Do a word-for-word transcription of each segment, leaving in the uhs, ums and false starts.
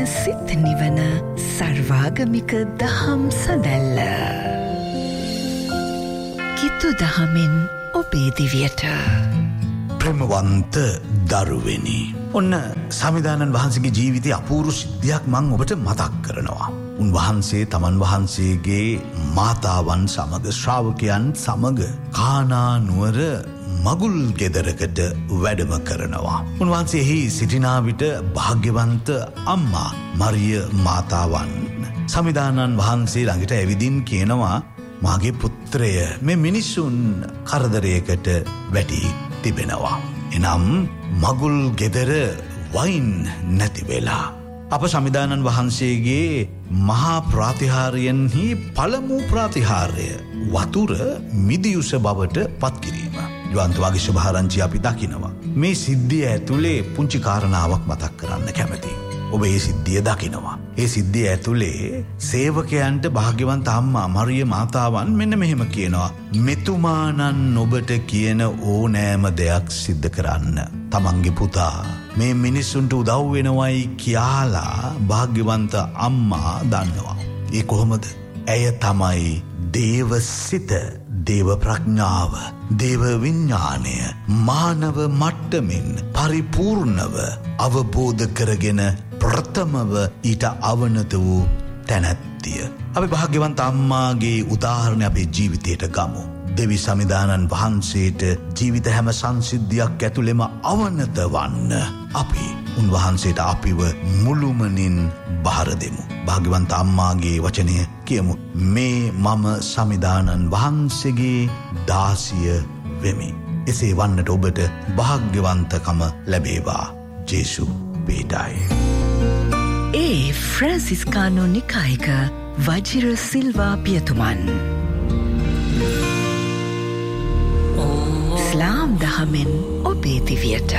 සිත නිවන සර්වාගමික දහම් සඳැල්ල. කිතු දහමින් ඔබේ දිවියට. ප්‍රේමවන්ත දරුවෙනි. ඔන්න සමිදානන් වහන්සේගේ ජීවිතයේ අපූර්ව සිද්ධියක් මම ඔබට මතක් කරනවා. උන්වහන්සේ තමන් වහන්සේගේ මාතාවන් සමග ශ්‍රාවකයන් සමග කානා නුවර මගුල් ගෙදරකට වැඩම කරනවා. උන්වහන්සේ එහි සිටිනා විට භාග්‍යවන්ත අම්මා මරිය මාතාවන් සමිදානන් වහන්සේ ළඟට ඇවිදින් කියනවා, මාගේ පුත්‍රය මේ මිනිසුන් කරදරයකට වැටි තිබෙනවා. එනම් මගුල් ගෙදර වයින් නැති වෙලා. අප සමිදානන් වහන්සේගේ මහා ප්‍රාතිහාරයෙන්හි පළමු ප්‍රාතිහාර්ය වතුර මිදියුස බවට පත්කිරීම. යුවන්තවාගේ ශුභාරංචි අපි දකිනවා. මේ සිද්ධිය ඇතුලේ පුංචි කාරණාවක් මතක් කරන්න කැමතියි. ඔබ ඒ සිද්ධිය දකිනවා. ඒ සිද්ධිය ඇතුලේ සේවකයන්ට භාග්‍යවන්ත අම්මා මරිය මාතාවන් මෙන්න මෙහෙම කියනවා, මෙතුමානන් ඔබට කියන ඕනෑම දෙයක් සිද්ධ කරන්න. තමන්ගේ පුතා මේ මිනිස්සුන්ට උදව් වෙනවයි කියලා භාග්‍යවන්ත අම්මා දන්නවා. ඒ කොහොමද? ඇය තමයි දේව සිත, දේව ප්‍රඥාව, දේව විඥානය මානව මට්ටමින් පරිපූර්ණව අවබෝධ කරගෙන ප්‍රථමව ඊට අවනත වූ තැනැත්තිය. අපි භාග්‍යවන්ත අම්මාගේ උදාහරණ අපේ ජීවිතයට ගමු. දෙවි සමිදානන් වහන්සේට ජීවිත හැම සංසිද්ධියක් ඇතුළෙම අවනත වන්න අපි උන්වහන්සේට අපිව මුළුමනින් බාර දෙමු. භාග්‍යවන්ත අම්මාගේ වචනය කියමු. මේ මම සමිදානන් වහන්සේගේ දාසිය වෙමි. එසේ වන්නට ඔබට භාග්‍යවන්තකම ලැබේවා. ජේසු පීඩයි. ඒ ෆ්‍රැන්සිස්කානෝ නිකායික වජිර සිල්වා පියතුමන්. ඉස්ලාම් දහමෙන් ඔබේ දිවියට.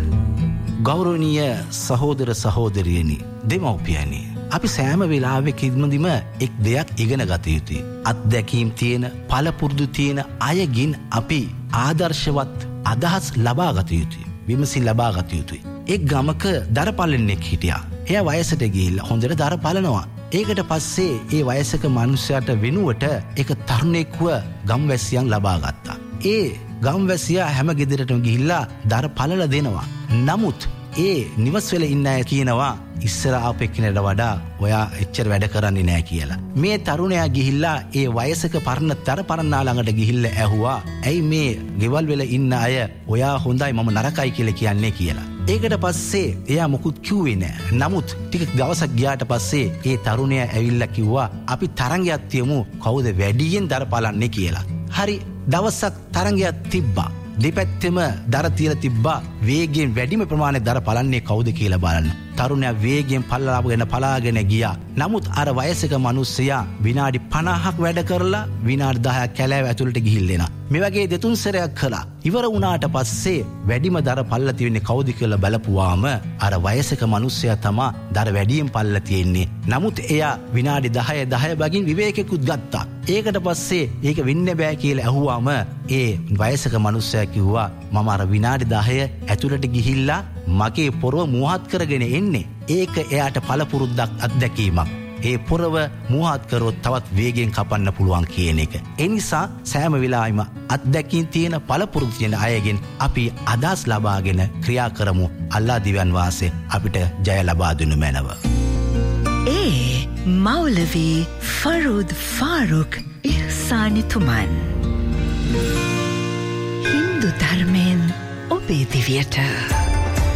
ගෞරවනීය සහෝදර සහෝදරියනි, දෙමව්පියනි, අපි සෑම වෙලාවෙකදීම එක් දෙයක් ඉගෙන ගත යුතුයි. අත්දැකීම් තියෙන, පළපුරුදු තියෙන අයගින් අපි ආදර්ශවත් අදහස් ලබා ගත යුතුයි. විමසින් ලබා ගත යුතුයි. එක් ගමක දරපලන්නෙක් හිටියා. එයා වයසට ගිහිල්ලා හොඳට දර පලනවා. ඒකට පස්සේ ඒ වයසක මනුස්සයාට වෙනුවට එක තරුණෙක්ව ගම්වැසියන් ලබා ගත්තා. ඒ ගම්වැසියා හැම ගෙදරටම ගිහිල්ලා දර පලල දෙනවා. නමුත් ඒ නිවස්වල ඉන්න අය කියනවා, ඉස්සර ආපු එක්කෙනාට වඩා ඔයා එච්චර වැඩ කරන්නේ නැහැ කියලා. මේ තරුණයා ගිහිල්ලා ඒ වයසක පරණ දර පරණා ළඟට ගිහිල්ලා ඇහුවා, ඇයි මේ ගෙවල් වල ඉන්න අය ඔයා හොඳයි මම නරකයි කියලා කියන්නේ කියලා. ඒකට පස්සේ එයා මොකුත් කිව්වේ නෑ. නමුත් ටික දවසක් ගියාට පස්සේ ඒ තරුණයා ඇවිල්ලා කිව්වා, අපි තරංගයක් තියමු කවුද වැඩියෙන් දර පලන්නේ කියලා. හරි, දවසක් තරංගයක් තිබ්බා. දෙපැත්තෙම දර තියලා තිබ්බා. වේගයෙන් වැඩිම ප්‍රමාණයක් දර පලන්නේ කවුද කියලා බලන්න. තරුණයා වේගයෙන් පල්ලාගෙන පලාගෙන ගියා. නමුත් අර වයසක මිනිස්සයා විනාඩි පනහක් වැඩ කරලා විනාඩි දහයක් කැලෑව ඇතුළට ගිහිල්ලා. මේ වගේ දෙතුන් සැරයක් කළා. ඉවර වුණාට පස්සේ වැඩිම දර පල්ලා තියෙන්නේ කවුද කියලා බලපුවාම අර වයසක මිනිස්සයා තමයි දර වැඩියෙන් පල්ලා තියෙන්නේ. නමුත් එයා විනාඩි දහය දහය බගින් විවේකෙකුත් ගත්තා. ඒකට පස්සේ ඒක වෙන්න බෑ කියලා අහුවාම ඒ වයසක මිනිස්සයා කිව්වා, මම අර විනාඩි දහය ඇතුළට ගිහිල්ලා මගේ පොරව මුවහත් කරගෙන එන්නේ. ඒක එයාට පළපුරුද්දක් අත්දැකීමක්. ඒ පොරව මුවහත් කරොත් තවත් වේගෙන් කපන්න පුළුවන් කියන එක. ඒ නිසා සෑම වෙලාවෙම අත්දැකීම් තියෙන පළපුරුදු තියෙන අයගෙන් අපි අදහස් ලබාගෙන ක්‍රියා කරමු. අල්ලා දිව්‍යන් වාසේ අපිට ජය ලබා දෙනු මැනව. ඒ මෞලවි ෆරූද් ෆාරුක් ඉහ්සානිතුමන්. හින්දු ධර්මයෙන් ඔබේ දිවියට.